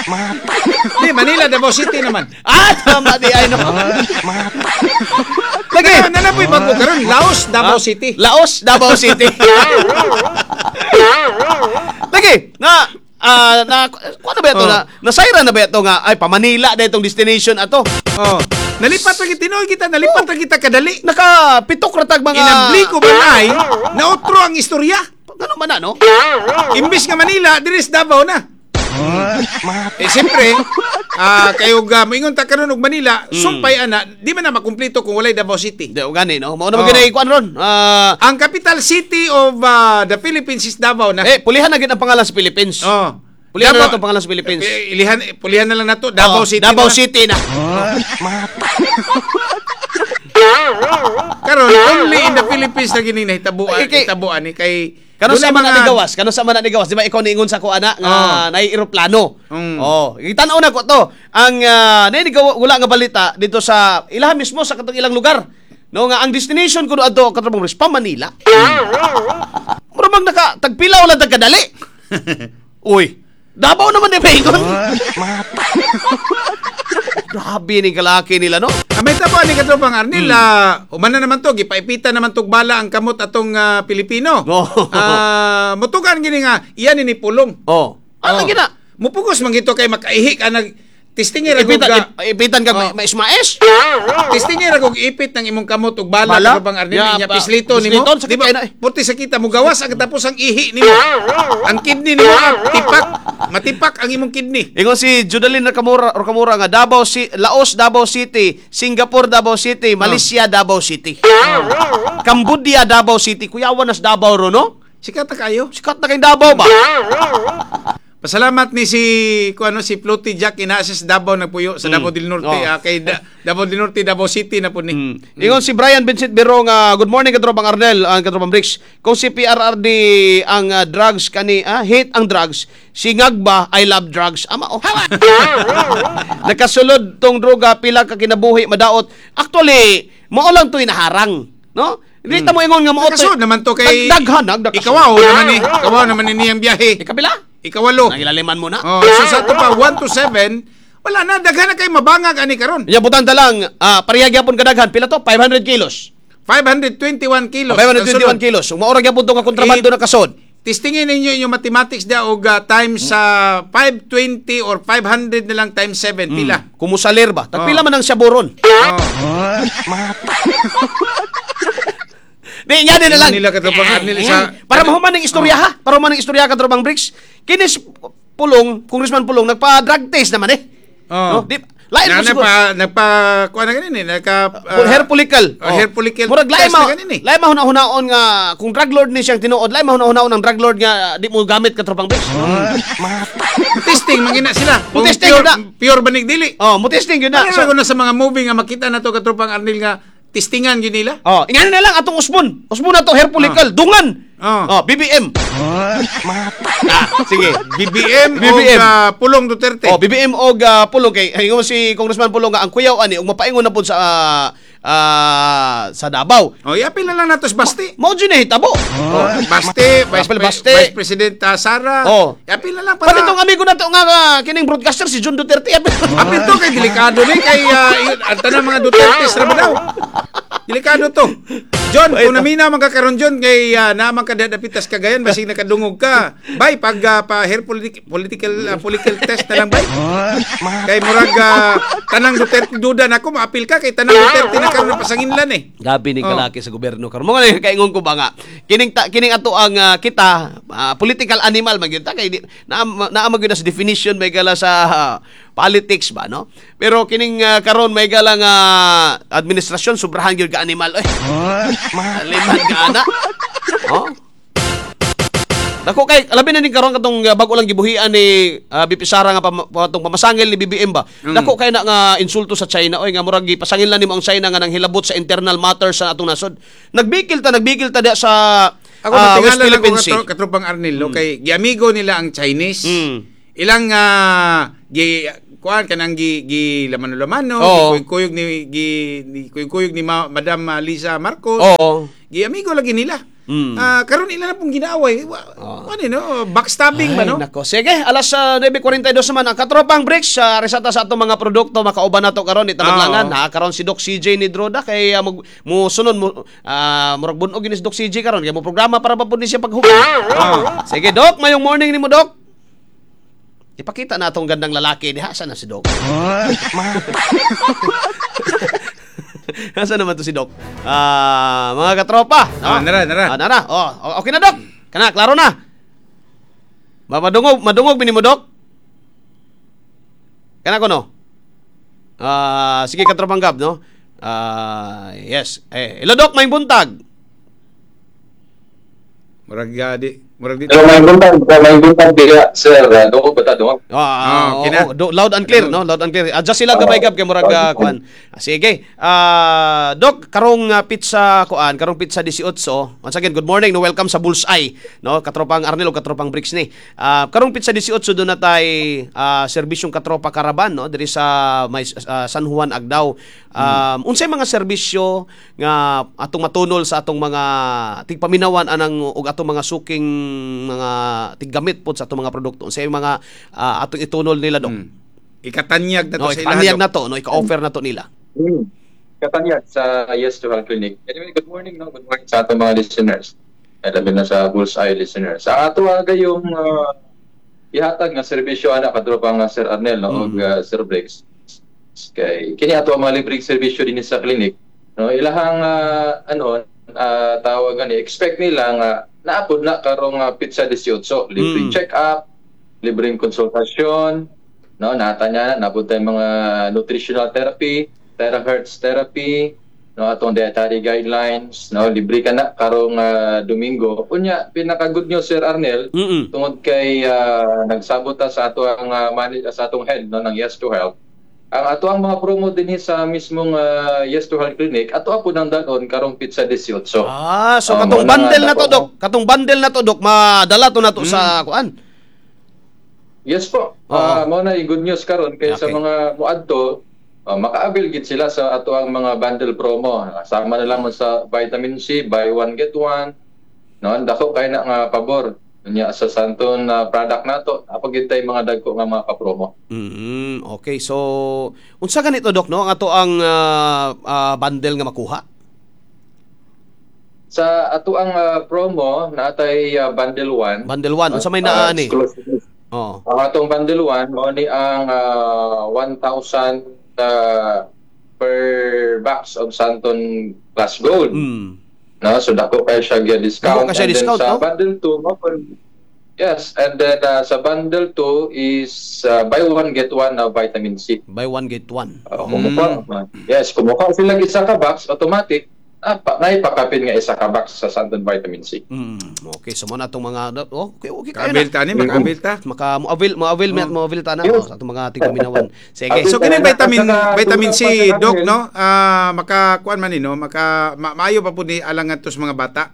Di, Manila, Davao City naman. Ah, tama di ay no. Lagi. Nanapoy bago karon Laos, Davao City. Laos, Davao City. Lagi, na ah na kuno na ba ito Oh. na nasayra na ba ito nga ay pa Manila na itong destination ato. Oh. Nalipat ra kita Tinoy kita, nalipat ra kita kadali. Naka pitok ratag mga Inabli ko banay na otro ang istorya. Ano man na no? Imbis nga Manila, diris Davao na. Eh siyempre, ah kayo ga moingon ta karon og Manila, sumpay ana, di man na makumpleto kung walay Davao City. Di o gani no. Mao na Oh. magina ikuan ron. Ah, Ang capital city of ah, the Philippines is Davao na. eh pulihan na gid ang pangalan sa Philippines. Oh. Pulihan na Davao- nato ang pangalan sa Philippines. Eh, Ilihan, pulihan na lang nato Davao Oo, City. Davao na. City na. Karon only in the Philippines na gini nahitabuan, Eh, kay- hitabuan ni kay Kano doon sa ay man ni gawas? Kano sa man ni gawas? Di ba ikaw niingon sa ko ana nga Oh. nay eroplano. Mm. Oh, itan-aw na ko to. Ang uh, nay wala nga balita dito sa ilaha mismo sa katong ilang lugar. No nga ang destination kuno adto katong pa Manila. Mura bang naka tagpilaw lang tagkadali. Uy, Davao naman di paingon. Grabe ni kalaki nila no. Ah, may tabo ni katropang Arnil, ah, humana naman to, gipaipitan naman tog bala ang kamot atong ah, Pilipino. Oh. Ah, mutugan gini nga iyan ni pulong. Oh. Ano Oh. gina? Mupugos man gito kay makaihi ka nag testingir ako Ipitan, ga ipitan ka Oh. ma ismaes. testingir ako ipit ng imong kamot ug bala Bala? katropang Arnil Ya, inya pa- pislito nimo. pisliton, sakit Di ba? kayo na eh. Purti sa kita mo gawas ang tapos ang ihi nimo. Ang kidney nimo ah, tipak, matipak ang imong kidney. Ingon si Judalyn Nakamura or Kamura nga Davao City, Laos Davao City, Singapore Davao City, Malaysia Davao City. Cambodia Davao City, kuyawan nas Davao ro no? Sikat na kayo. Sikat na kay Davao ba? Pasalamat ni si kuano si Pluty Jack Inasis Davao nagpuyo sa Davao del Norte Oh. ah, kay da, Davao del Norte Davao City na po ni. Mm. Ingon si Brian Vincent Biro nga good morning katropang Arnel, ang katropang Bricks. Kung si P R R D ang uh, drugs kani, ah, hate ang drugs, si Ngagba I love drugs. Ama oh. Nakasulod tong droga pila ka kinabuhi madaot. Actually, mao lang to inaharang, no? Hindi ta mo ingon nga mao Nakasunod naman to kay daghan nagdakasunod. Ikawaw naman ni. Ikawaw naman ni niyang biyahe. Ikabila? Ikawalo. Nangilaliman mo na. Oh, so sa to pa one to seven, wala na daghan na kay mabangag ani karon. Ya butang dalang ah parehag gyapon kadaghan pila to five hundred kilos. five hundred twenty-one kilos. five hundred twenty-one kilos. Ug maura gyapon to nga kontrabando na kasod. Tistingin ninyo yung mathematics da og uh, times sa five twenty or five hundred na lang times seven pila. Kumusalir ba? Tagpila Oh. man ang siyaboron. Oh. Di nga din na lang. Nila katropang Arnil sa Para mahuman ng istorya ha. Para mahuman ng istorya katropang Bricks. Kinis Pulong, Congressman Pulong nagpa-drug test naman eh. Oh. No? Di, lain Na, mo siguro. nagpa nagpa kuha na ganin eh, nagka uh, hair follicle. oh, hair follicle Murag lain test mo. na ganin eh. Lain mahuna-hunaon nga kung drug lord ni siyang tinuod, lain mahuna-hunaon ng drug lord nga di mo gamit katropang Bricks. Testing mangina sila. Kung Testing pure, na. pure banig dili. Oh, mo testing yun na. Ano So, na sa mga movie nga makita na to katropang Arnil nga testingan yun nila. oh, ingano na lang atong usbon. Usbon na to hair follicle, dungan. Oh. Oh, B B M. ah, sige. B B M B B M. o uh, Pulong Duterte. Oh, B B M og uh, Pulong kay ingon si Congressman Pulong nga ang kuyaw ani ug mapaingon na pud sa ah, ah, sa Davao. Oh, iapil na lang natos Basti. Mao gyud hitabo. Oh, Basti, Vice, Apil Pre- Basti. Vice President uh, Sara. Oh. Iapil na lang para. Pati tong amigo nato nga uh, kining broadcaster si John Duterte. Apil to kay delikado ni kay uh, ang tanang mga Duterte ra ba daw? Delikado to. John, kung namina man ka karon John kay uh, naman ka dadapitas kagayan basig nakadungog ka. Bay pag uh, pa hair politi- political uh, political test na lang bay. Kay murag uh, tanang Duterte duda nako maapil ka kay tanang Duterte na karon napasanginlan eh. Gabi ni Oh. kalaki sa gobyerno karon. Mo nga kaingon ko ba nga kining ta, kining ato ang uh, kita uh, political animal man gyud ta kay di, na naa man gyud sa definition may gala sa uh, politics ba no. Pero kining uh, karon may gala nga administrasyon sobrahan gyud ka animal oy. Liman ka ana. Oh. Dako kay labi na ning karon katong uh, bago lang gibuhian ni uh, B P Sara nga pam, patong pamasangil ni B B M ba. Mm. Dako kay na nga insulto sa China oy nga murag gipasangil na nimo ang China nga nang hilabot sa internal matters sa atong nasod. Nagbikil ta nagbikil ta dia sa Ako ah, natingala West lang ko Philippine Sea. katro, katrupang Arnil mm. kay giamigo nila ang Chinese. Mm. Ilang uh, gi kuan kanang gi gi lamano-lamano, Oo. gi kuyog ni gi ni kuyog ni Ma, Madam uh, Lisa Marcos. Oo. Giamigo lagi nila. Mm. Ah, karon ila na pong ginaaway. Wa- Ano no, backstabbing ba Ay, no? nako. Sige, alas uh, nine forty-two naman ang katropang breaks sa uh, resata sa atong mga produkto makauban nato karon itanaglangan ha karon si Doc C J ni Droda kay uh, mag, mo sunod mo uh, murag bunog ni si Doc C J karon kay mo programa para pa pud ni siya paghukom. Ah. Sige Doc, mayong morning nimo Doc. Ipakita na atong gandang lalaki diha sa na si Doc. Nasaan naman to si Doc? Ah, mga katropa. Ah, nara, nara. Ah, nara. Oh, okay na Doc. Kana klaro na. Madungog, madungog bini mo Doc. Kana ko no. Ah, sige katropang gab no. Ah, yes. Eh, ilo Doc may buntag. Murag uh, di murag di. Pero may buntag, may buntag diya, sir. Doko ba ta doko? Ah, okay na. Loud and clear, no? Loud and clear. Adjust sila gabay gab kay murag uh, kuan. Ah, sige. Ah, Doc, karong uh, pizza kuan, karong pizza eighteen. Once again, good morning, no? Welcome sa Bullseye, no? Katropang Arnel o katropang Bricks ni. Ah, karong pizza eighteen do na tay uh, serbisyong katropa Caravan, no? Diri sa may uh, San Juan Agdao. Um, hmm. Unsay mga serbisyo nga atong matunol sa atong mga tigpaminawan anang og atong mga suking mga tiggamit pod sa atong mga produkto. Unsay mga uh, atong itunol nila Doc? Hmm. Ikatanyag na to no, sa ikatanyag na to, no, ika-offer na to nila. Hmm. Katanyag sa Yes to Health Clinic. Anyway, good morning, no? Good morning sa atong mga listeners. Labi na sa Bullseye listeners. Sa ato aga yung uh, ihatag nga serbisyo ana katropang uh, Sir Arnel no, mm-hmm. og uh, Sir Briggs. Kay kini ato ang mga libreng serbisyo din sa clinic. No, ilahang uh, ano uh, tawagan ni expect nila nga naapod na karong uh, pizza eighteen. Libreng mm. check-up, libreng konsultasyon, no, natanya na napod tayong mga nutritional therapy, terahertz therapy, no, atong dietary guidelines, no, libre ka na karong uh, Domingo. Unya, pinaka good news Sir Arnel, Mm-mm. tungod kay uh, nagsabot ta sa ato ang uh, manage, sa atong head no ng Yes to Health. Ang ato ang mga promo din sa mismong uh, Yes to Health Clinic, ato po nang dalon karong pizza eighteen. Ah, so um, katong bundle na to Doc, katong bundle na to Doc, madala to na to mm. sa kuan. Yes po. Uh, mo na good news karon kay okay. Sa mga muadto, uh, maka-avail gid sila sa ato ang mga bundle promo. Sama na lang sa vitamin C, buy one get one. No, dako kay na nga pabor nya sa santon uh, product nato. Apo gid tay mga dagko nga mga ka-promo. Mm, okay. So unsa ganito Doc no? Ang ato ang uh, uh, bundle nga makuha? Sa ato ang uh, promo natay uh, bundle one. Bundle one. Unsa may naa ani? Oh. Ang atong bundle one mo ni ang uh, one thousand uh, per box of Santon Plus Gold. Mm. No, so dako kay siya gyud discount. Siya and discount, then sa no? bundle two mo yes, and then uh, sa bundle two is uh, buy one get one na vitamin C. Buy one get one. Uh, kumuha. Mm. Yes, kumuha sila isa ka box automatic. Ah, pa, naipakapin nga isa ka box sa Santon Vitamin C. Mm. Okay, so mo na itong mga oh, okay, okay kayo na. Maka-avail ni, maka-avail ta. Maka-avail, mo-avail mm. mo-avail ta na yes. oh, sa itong mga tigpaminawan. Sige. So kini vitamin vitamin C Doc no, ah uh, makakuan man ni no, maka ma maayo pa pud ni alangan tos mga bata.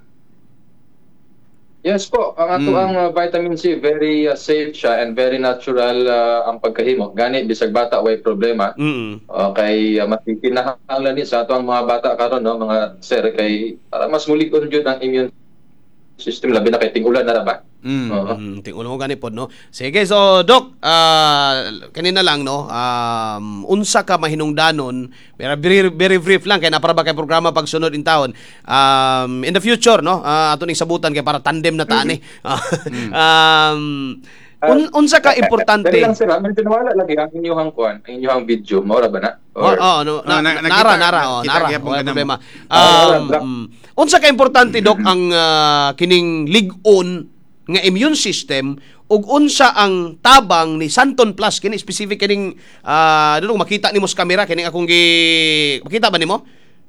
Yes po, ang ato mm. ang uh, vitamin C very uh, safe siya and very natural uh, ang pagkahimo. Gani bisag bata way problema. Mm. Okay, uh, makikinahanglan ni sa ato ang mga bata karon no, mga sir kay para mas mulig-on jud ang immune system labi na kay ting-ulan na ra ba. Mm. Uh-huh. Mm, ting-ulan mo gani pod no. Sige, so Doc, uh, kanina lang no, um, unsa ka mahinungdanon, pero very, very brief lang kay napara ba kay programa pagsunod in taon. Um, in the future no, uh, ato ning sabutan kay para tandem na ta ani. Mm. um, un, unsa ka importante? Dali lang sir, man tinawala lagi ang inyong kuan, ang inyong video, mao ra ba na? Or, oh, oh, no, na, na, na, nara, nara, oh, nara. Wala problema. Um, um, unsa ka importante Doc ang uh, kining lig-on nga immune system ug unsa ang tabang ni Santon Plus kini specific kining uh, dito makita nimo sa camera kining akong gi makita ba nimo?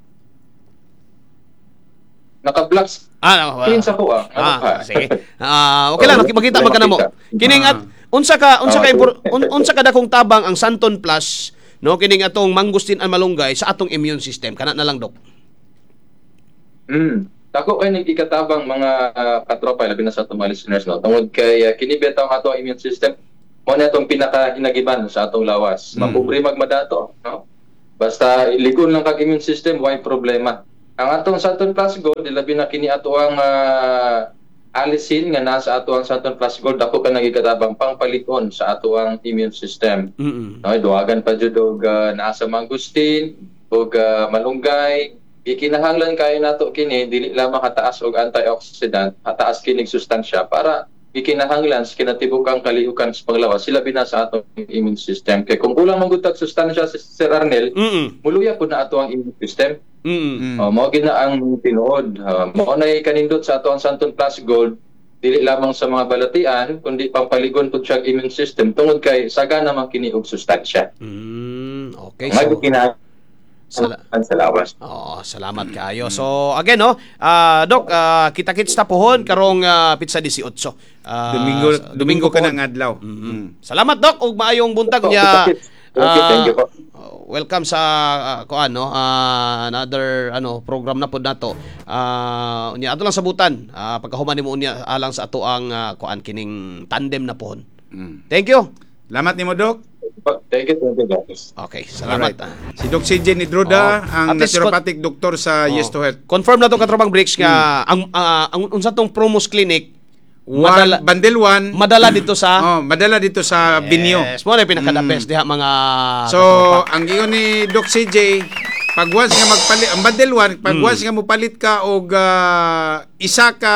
Naka-black ah, screen sa ko ah. Ah, sige. Ah, okay lang makita man kanamo. Kining at unsa ka unsa ka un, unsa ka dakong tabang ang Santon Plus no kining atong mangustin ang malunggay sa atong immune system kana na lang Doc. Mm. Dako kay nagikatabang mga uh, katropa labi na sa atong mga listeners no. Tungod kay uh, kinibet ang atong immune system mo na itong pinaka-hinagiban sa atong lawas. Mm. Mapobre magmadato no. Basta iligon lang kag immune system way problema. ang atong Santon Plus Gold labi na kini ato ang uh, alisin nga nasa ato ang Santon Plus Gold ako ka nagikatabang pangpaliton sa ato ang immune system. Mm-mm. No, duwagan pa jud og uh, nasa mangustin og uh, malunggay. Ikinahanglan kayo nato kini dili lamang hataas og antioxidant, hataas kining sustansya para ikinahanglan sa kinatibukang kalihukan sa panglawas sila bina sa atong immune system. Kay kung kulang manggutag sustansya si Sir Arnel, mm-mm, muluya po na ato ang immune system. Mm-mm. Uh, mao gina ang tinuod. Uh, mao nay kanindot sa ato ang Santon Plus Gold dili lamang sa mga balatian kundi pampaligon pud siya immune system tungod kay sagana man kini og sustansya. Mm, okay. So, Sala- sa lawas. Oh, salamat kaayo. So again no, uh, Doc, uh, kita-kits ta pohon karong uh, pizza eighteen. Uh, Domingo Domingo ka pohon. ng adlaw. Mm-hmm. Salamat Doc ug maayong buntag Oh, niya. thank you, thank you po. Uh, welcome sa uh, kuan no, uh, another ano program na pod nato. Uh, unya ato lang sabutan. Uh, pagkahuman nimo unya alang sa ato ang uh, kuan kining tandem na pohon. Mm. Thank you. Salamat nimo, Doc. Thank you, thank you guys. Okay, salamat. Alright. Si Doc C J Nidroda, Oh, ang at least naturopathic doktor sa Oh. Yes to Health. Confirm na to katrobang breaks nga ang uh, ang unsa tong Promos Clinic madala, One, Bandel one. madala dito sa Oh, madala dito sa Binyo. Yes, mo na pinaka-the best diha mga So, katropa. ang ingon ni Doc C J, pag once nga magpalit, ang Bandel one, pag Mm. once nga mopalit ka og ah, isa ka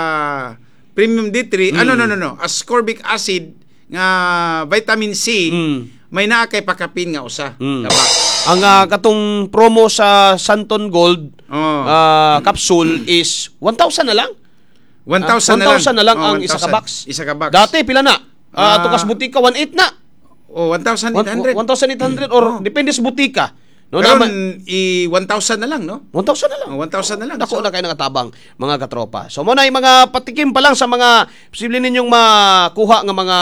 Premium D three, Mm. ano no no no, ascorbic acid nga vitamin C, may naa kay pakapin nga usa. Mm. Diba? Ang uh, katong promo sa Santon Gold Oh. uh, capsule is one thousand na lang. one Ah, thousand na lang. one thousand na lang Oh, ang one isa ka thousand. box. Isa ka box. Dati pila na? Uh, Ah. tukas butika one eight na. Oh, one thousand eight hundred. one thousand eight hundred or depende sa butika. No, Karon, naman i one thousand na lang, no? one thousand na lang. Oh, one thousand na lang. Dako na kayo nangatabang mga katropa. So mo na yung mga patikim pa lang sa mga posible ninyong makuha nga mga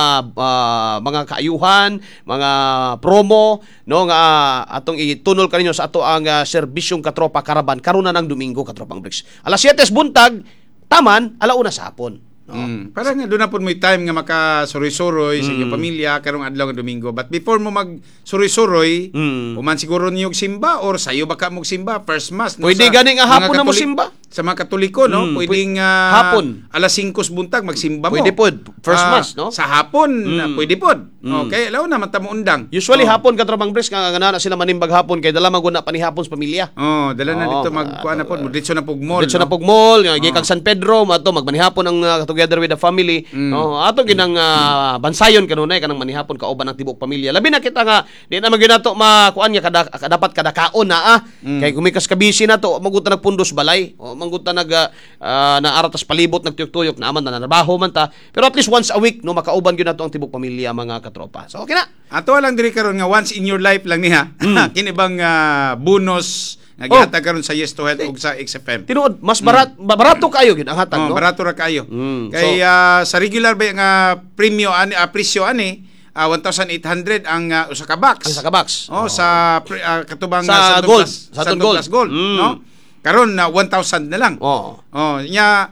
ah, mga kaayuhan, mga promo no nga ah, atong itunol kaninyo sa ato ang ah, serbisyong katropa karaban karon na ng Domingo katropang breaks. Alas siyete buntag, taman alauna sa hapon. No? Mm. Para nga doon na po mo time nga makasuroy-suroy sa iyong Mm. pamilya karong adlaw nga Domingo. But before mo mag-suroy-suroy, Mm. uman siguro niyog simba or sayo baka mo simba first mass no, Pwede sa gani nga mga hapon na mo Katolik- simba. Sa mga Katoliko no, Mm. pwedeng Pwede- ah, hapon. alas singko buntag magsimba mo. Pwede pod, first Ah, mass, no? Sa hapon na Mm. pwede pod. Mm. Okay, law na man ta mo undang. Usually Oh. hapon katrobang breaks nga nga na sila manimbag hapon kay dala maguna pa ni hapon sa pamilya. Oh, dala na Oh, dito magkuha na pod, mo dito na pug mall. Dito no? na pug mall, nga gikan San Pedro, mato magmanihapon ang uh, together with the family. Mm. No, ato ginang uh, bansayon kanunay kanang manihapon kauban ng tibok pamilya. Labi na kita nga di na maginato makuan nga kada, dapat kada kaon na ah. Mm. Kay kumikas kabisi na to, maguta nagpundos balay. O maguta nag uh, uh, naaratas palibot nagtuyok-tuyok na man na trabaho man ta. Pero at least once a week no makauban gyud nato ang tibok pamilya mga katropa. So okay na. Ato lang diri karon nga once in your life lang niya. Kini bang ah, bonus nga Oh. gihatag karon sa Yes to Health ug sa X F M. Tinuod mas barat barato kayo gyud ang hatag Oh, no. barato ra kayo. Mm, Kay so- ah, sa regular ba nga premium ani ah, presyo ani ah, one thousand eight hundred ang ah, usa ka box. Ang sa kabaks. Oh, sa pre- ah, katubang Sa ah, Santon gold. Plus, Santon Santon gold. Plus Gold, Mm. no? Karon na one thousand na lang. Oh. Oh, nya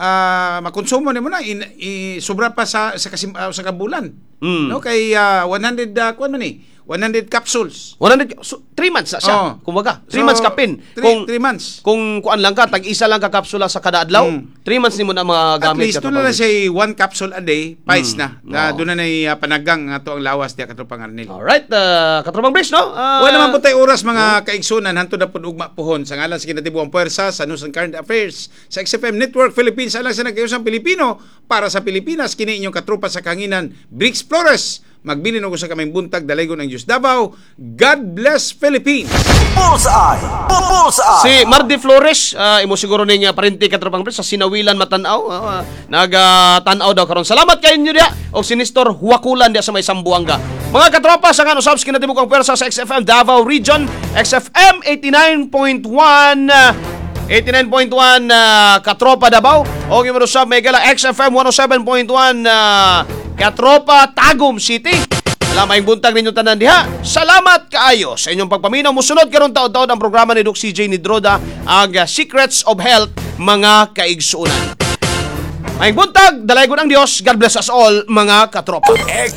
ah, makonsumo nimo na in, i, sobra pa sa sa kasim, ah, sa kabulan. Mm. No kay ah, one hundred uh, kuan man ni one hundred capsules. one hundred so, three months na siya. Oh. Kumbaga, three So, months kapin. three- Kung three months. Kung kuan lang ka, tag-isa lang ka kapsula sa kada adlaw, Mm. three months nimo na At magagamit least ka. doon na siya one capsule a day, pies Mm. na. na Oo. doon na na uh, panagang nga to ang lawas diya katropang Arnel. Alright, uh, katrobang Bris, no? Uh, Wala naman po tayo oras mga kaigsunan hantod na po ugma pohon sa ngalan sa kinatibuang puwersa sa News and Current Affairs sa X F M Network Philippines alang sa nagkayusang Pilipino para sa Pilipinas kini inyong katropa sa kanginan Brix Flores. Magbilin ako sa kaming buntag dalaygon ang Diyos Davao. God bless Philippines. Bullseye! Bullseye! Si Mardi Flores, uh, imo siguro ning uh, parente katrobang Bris sa Sinawilan Matanaw. Uh, Nag-tanaw daw karon. Salamat kay inyo dia og si Nestor Huwakulan dia sa may Sambuanga. Mga katropa sa ngano subs kinatibuk ang puwersa sa X F M Davao Region, X F M eighty-nine point one uh, eighty-nine point one uh, Katropa Davao o yung sa Megala X F M one oh seven point one uh, Katropa Tagum City. Salamat buntag ninyo tanan diha. Salamat kaayo sa inyong pagpaminaw. Musunod karon taon-taon ang programa ni Doc C J Nidroda ang uh, Secrets of Health mga kaigsuonan. May buntag, dalaygon ang Dios. God bless us all mga katropa. X